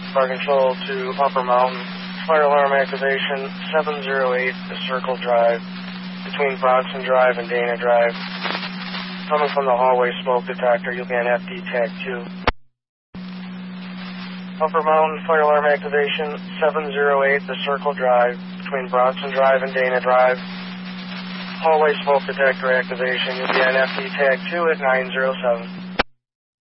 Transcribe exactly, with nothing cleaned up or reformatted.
Fire Control to Upper Mountain. Fire alarm activation seven zero eight, the Circle Drive, between Bronson Drive and Dana Drive. Coming from the hallway smoke detector, you'll be on F D Tag two. Upper Mountain, fire alarm activation seven zero eight, the Circle Drive, between Bronson Drive and Dana Drive. Hallway smoke detector activation, you'll be on F D Tag two at nine zero seven.